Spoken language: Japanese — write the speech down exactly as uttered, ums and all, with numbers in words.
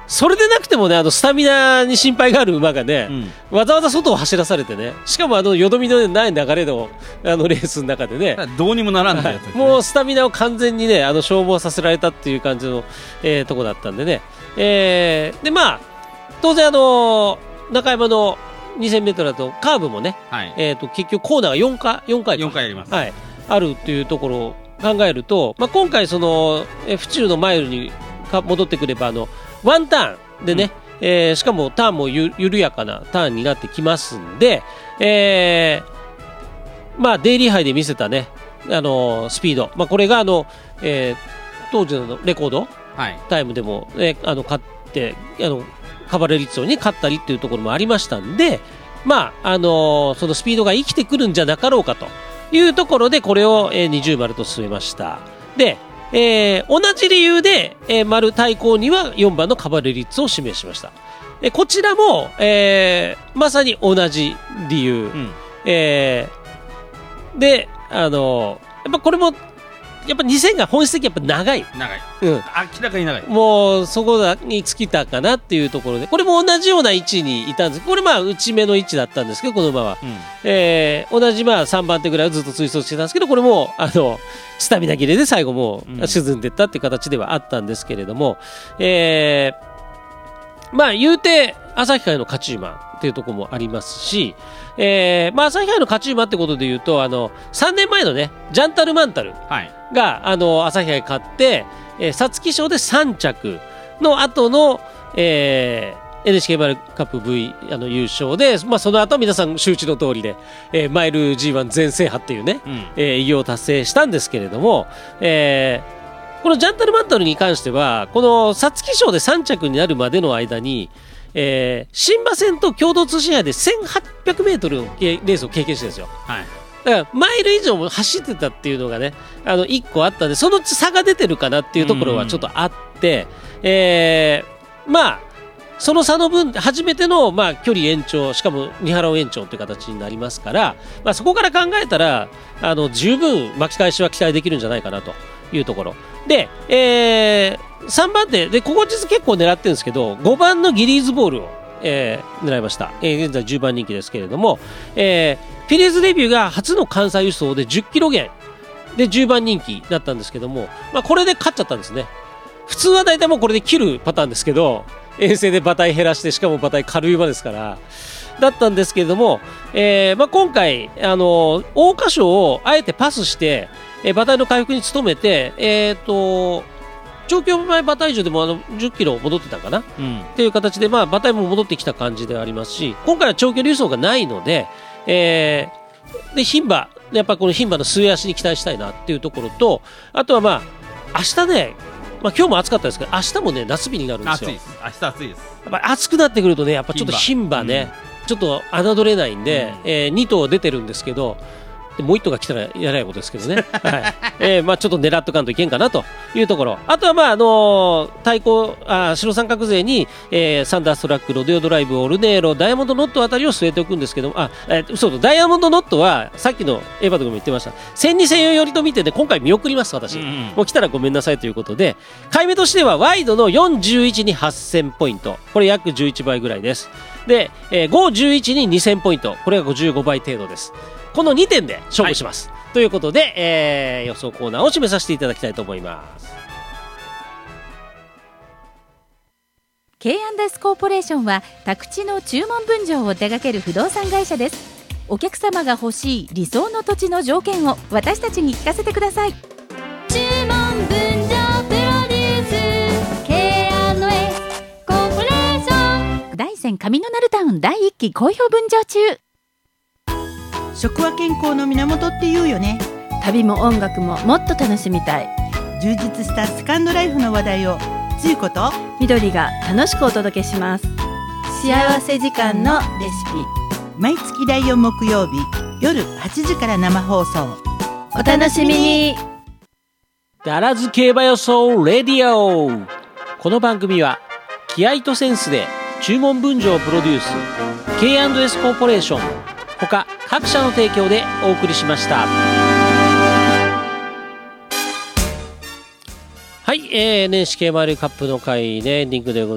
それでなくてもね、あのスタミナに心配がある馬がね、うん、わざわざ外を走らされてね、しかもあのよどみのない流れのあのレースの中でね、 どうにもならないやつですね。 もうスタミナを完全にね、あの消耗させられたっていう感じの、えー、とこだったんでね、えー、でまあ当然あの中山のにせんメートルだとカーブもね、はい、えー、と結局コーナーがよんかいよんかいかよんかいあります、 はい、あるっていうところを考えると、まあ、今回その、えー、府中のマイルにか戻ってくればあのワンターンでね、うん、えー、しかもターンもゆ緩やかなターンになってきますんで、えー、まあデイリー杯で見せたね、あのー、スピード、まあ、これがあの、えー、当時のレコード、はい、タイムでも、ね、あの勝ってあのカバレリッツォに勝ったりっていうところもありましたんで、まああのー、そのスピードが生きてくるんじゃなかろうかというところでこれを、えー、にじゅう丸と据えました。で、えー、同じ理由で、えー、丸対抗にはよんばんのカバレリッツォを指名しました。えー、こちらも、えー、まさに同じ理由、うん、えー、で、あのー、やっぱこれもやっぱにせんが本質的にやっぱ長い長い、 うん、 明らかに長い、 もうそこに尽きたかなっていうところで、これも同じような位置にいたんです。これまあ内目の位置だったんですけど、この馬は、うん、えー、同じまあさんばん手ぐらいをずっと追走してたんですけど、これもあのスタミナ切れで最後もう沈んでいったっていう形ではあったんですけれども、うん、えー、まあ言うて旭川の勝ち馬っていうところもありますし、えーまあ、旭川の勝ち馬ってことでいうと、あのさんねんまえのねジャンタルマンタルが、はい、あの旭川に勝って皐月賞でさんちゃくの後の、えー、エヌエイチケー マイルカップ V あの優勝で、まあ、その後皆さん周知の通りで、えー、マイル ジーワン 全制覇っていうね、うん、えー、偉業を達成したんですけれども、えー、このジャンタルマンタルに関してはこの皐月賞でさんちゃくになるまでの間に、えー、新馬戦と共同通信杯でせんはっぴゃくメートルのレースを経験してるんですよ、はい、だからマイル以上も走ってたっていうのがねあのいっこあったんで、その差が出てるかなっていうところはちょっとあって、えー、まあその差の分初めての、まあ、距離延長、しかもにハロン延長という形になりますから、まあ、そこから考えたらあの十分巻き返しは期待できるんじゃないかなというところで、えー、さんばん手でここ実結構狙ってるんですけど、ごばんのギリーズボールを、えー、狙いました、えー、現在じゅうばん人気ですけれども、えー、フィレーズデビューが初の関西輸送でじゅっキロ減でじゅうばん人気だったんですけども、まあ、これで勝っちゃったんですね。普通は大体もうこれで切るパターンですけど、遠征で馬体減らして、しかも馬体軽い馬ですからだったんですけれども、えーまあ、今回あの桜花賞をあえてパスして、えー、馬体の回復に努めて、えーと長距離前馬体重でもあのじゅっキロ戻ってたかな、うん、っていう形で、まあ、馬体も戻ってきた感じでありますし、今回は長距離輸送がないので、えー、で牝馬やっぱこの牝馬の末脚に期待したいなっていうところと、あとはまあ明日ね、まあ、今日も暑かったですけど明日もね夏日になるんですよ。 暑いです、明日暑いです。 やっぱ暑くなってくるとね、やっぱちょっと牝馬ね、うん、ちょっと侮れないんで、うん、えー、に頭出てるんですけど、もういっ頭が来たらやらないことですけどね、はい、えーまあ、ちょっと狙っとかんといけんかなというところ。あとはまああのー、対抗あ白三角勢に、えー、サンダーストラック、ロデオドライブ、オルネーロ、ダイヤモンドノットあたりを据えておくんですけども、あ、えー、そうダイヤモンドノットはさっきのエヴァド君も言ってました、せんにせんよん寄りと見てで今回見送ります私、うんうん、もう来たらごめんなさいということで、買い目としてはワイドのよんじゅういちにはっせんポイント、これ約じゅういちばいぐらいです。で、えー、ごじゅういちににせんポイント、これがごじゅうごばい程度です。このにてんで勝負します、はい、ということで、えー、予想コーナーを締めさせていただきたいと思います。 ケーアンドエス コーポレーションは宅地の注文分譲を手掛ける不動産会社です。お客様が欲しい理想の土地の条件を私たちに聞かせてください。 注文分譲プロデュース ケーアンドエス コーポレーション、 大山上野鳴タウンだいいっき好評分譲中。 食は健康の源って言うよね。 旅も音楽ももっと楽しみたい。 充実したセカンドライフの話題をつゆこと緑が楽しくお届けします。幸せ時間のレシピ、 毎月だいよん木曜日夜はちじから生放送、 お楽しみに。 だらず競馬予想レディオ。この番組は気合とセンスで注文分譲をプロデュース ケーアンドエス コーポレーション他各社の提供でお送りしました。はい、えー、エヌエイチケー マイルカップの回ねエンディングでございます。